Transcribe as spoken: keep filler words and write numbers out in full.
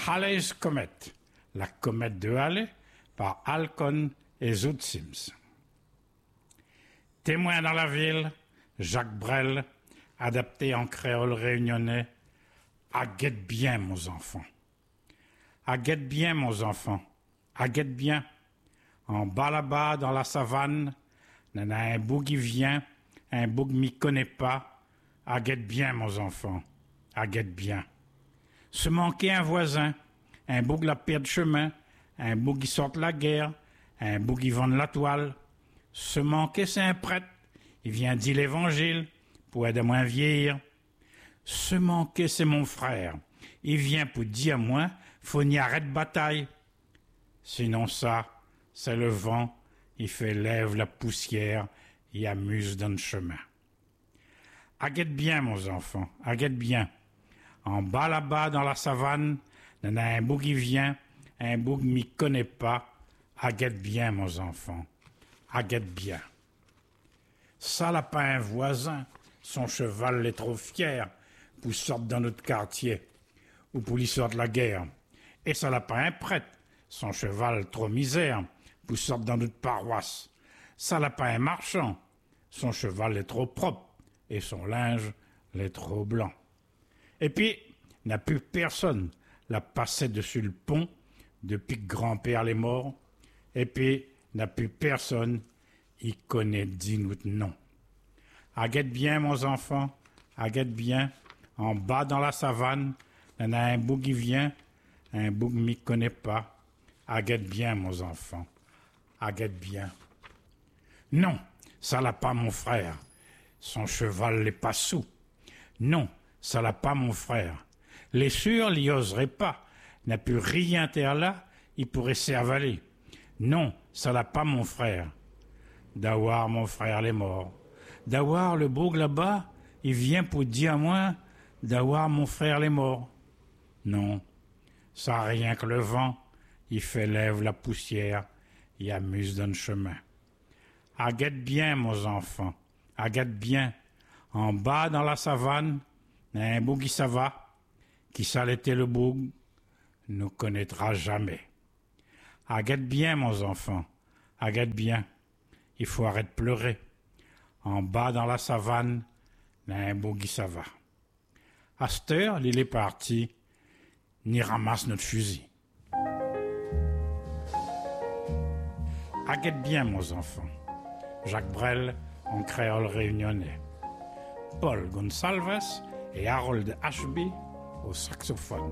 Halley's Comet, la comète de Halley, par Alcon et Zoot Sims. Témoin dans la ville, Jacques Brel, adapté en créole réunionnais. À guette bien, mon enfant. À guette bien, mon enfant. À guette bien. En bas là-bas, dans la savane, n'en a un bout qui vient, un bout qui m'y connaît pas. À guette bien, mon enfant. À guette bien. Se manquer un voisin, un bout qui la perd de chemin, un bout qui sort de la guerre, un bout qui vend de la toile. Se manquer, c'est un prêtre. Il vient dire l'évangile pour aider moi à vieillir. Se manquer, c'est mon frère. Il vient pour dire à moi, faut n'y arrêter de bataille. Sinon ça, c'est le vent. Il fait lève la poussière et amuse dans le chemin. Aguette bien, mon enfant, aguette bien. En bas là-bas dans la savane, il y en a un bout qui vient, un bout qui m'y connaît pas. Aguette bien, mon enfant, aguette bien. Ça l'a pas un voisin, son cheval est trop fier pour sortir dans notre quartier ou pour lui sortir de la guerre. Et ça l'a pas un prêtre, son cheval trop misère pour sortir dans notre paroisse. Ça l'a pas un marchand, son cheval est trop propre et son linge est trop blanc. Et puis, n'a plus personne l'a passé dessus le pont depuis que grand-père est mort. Et puis, n'a plus personne il connaît dit notre nom. Aguette bien, mon enfant, aguette bien. En bas dans la savane, il y en a un bout qui vient, un bout qui m'y connaît pas. Aguette bien, mon enfant, aguette bien. Non, ça l'a pas mon frère. Son cheval n'est pas sous. Non, ça l'a pas mon frère. Les sûrs l'y oseraient pas. N'a plus rien terre là, il pourrait s'avaler. Non, ça l'a pas mon frère. D'avoir mon frère les morts. D'avoir le bourg là-bas, il vient pour dire à moi, d'avoir mon frère les morts. Non, ça a rien que le vent, il fait lève la poussière, il amuse dans le chemin. Aguette bien, mon enfant, aguette bien. En bas dans la savane, un bout qui ça va, qui ça l'était le bourg, ne connaîtra jamais. Aguette bien, mon enfant, aguette bien. Il faut arrêter de pleurer. En bas dans la savane, un bout qui ça va. À cette heure, il est parti, ni ramasse notre fusil. Aguette bien, mon enfant. Jacques Brel, en créole réunionnais. Paul Gonsalves et Harold Ashby au saxophone.